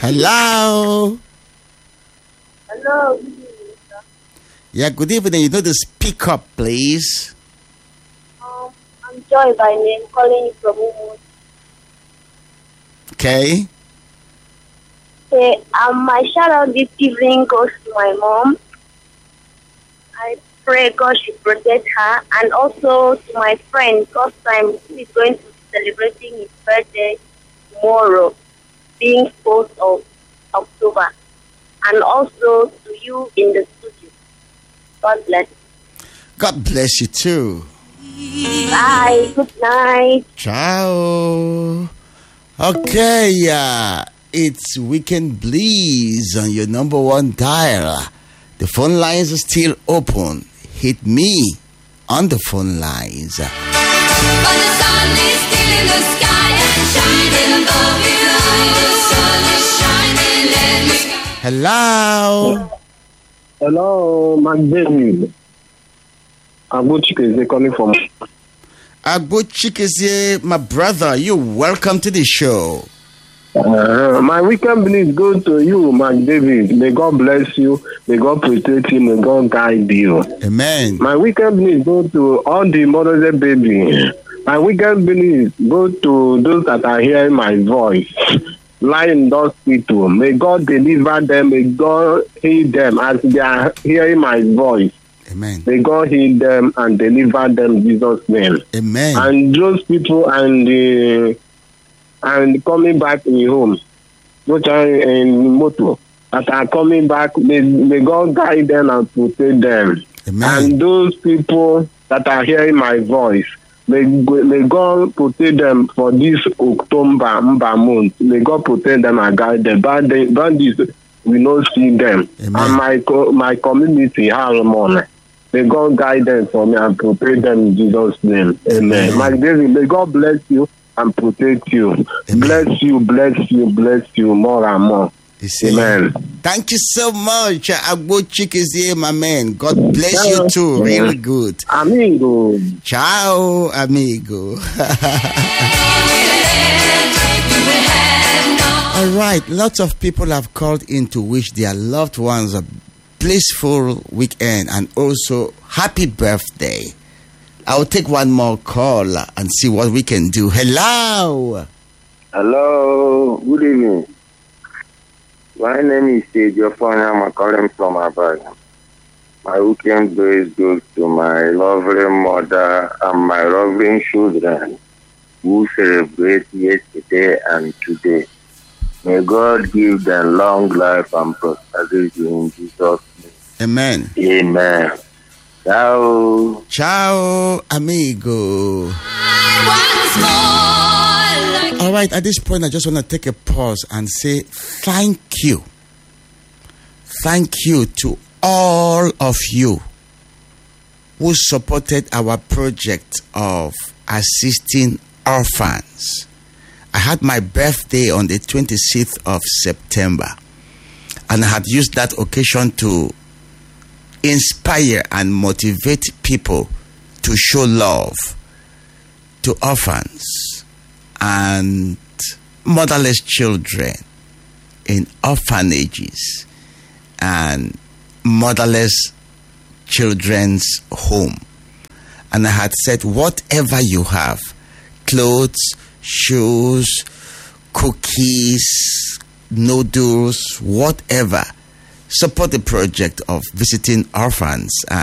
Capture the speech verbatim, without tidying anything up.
Hello. Hello. Good evening, sir. Yeah, good evening. You know to speak up, please. Um, I'm Joy by name, calling you from Umu. Okay. Okay, um, my shout out this evening goes to my mom. I pray God should protect her, and also to my friend, God's time, who is going to be celebrating his birthday tomorrow, being fourth of October, and also to you in the studio. God bless. God bless you too. Bye. Good night. Ciao. Okay, uh, it's Weekend Bleeze on your number one dial. The phone lines are still open. Hit me on the phone lines. But the sun is still in the sky and shining above you. The sun is shining in the sky. Hello. Hello, my baby. I'm good. Chicken calling from. Agbo Chikezie, my brother, you're welcome to the show. Uh, my weekend bliss goes to you, my David. May God bless you. May God protect you. May God guide you. Amen. My weekend bliss goes to all the mothers and baby. My weekend bliss goes to those that are hearing my voice, lying in the hospital. May God deliver them. May God heal them as they are hearing my voice. Amen. May God heal them and deliver them in Jesus' name. Amen. And those people and uh, and coming back in home, which are in motor, that are coming back, may, may God guide them and protect them. Amen. And those people that are hearing my voice, may, may God protect them for this October Mba month. May God protect them and guide them. But they, but this, we not see them. Amen. And my my community, Harmon. May God guide them for me and protect them in Jesus' name. Amen. Amen. My David, may God bless you and protect you. Amen. Bless you, bless you, bless you more and more. You see? Amen. Thank you so much, Agbo Chikezie, my man. God bless you too. Really good. Amigo. Ciao, amigo. All right, lots of people have called in to wish their loved ones a blissful weekend and also happy birthday. I'll take one more call and see what we can do. Hello. Hello. Good evening. My name is Tejophon. I'm calling from Abadan. My weekend praise goes to my lovely mother and my loving children who celebrate yesterday and today. May God give them long life and prosperity in Jesus' name. Amen. Amen. Ciao. Ciao, amigo. All right, at this point, I just want to take a pause and say thank you. Thank you to all of you who supported our project of assisting orphans. I had my birthday on the twenty-sixth of September, and I had used that occasion to inspire and motivate people to show love to orphans and motherless children in orphanages and motherless children's home. And I had said, whatever you have, clothes, shoes, cookies, noodles, whatever, support the project of visiting orphans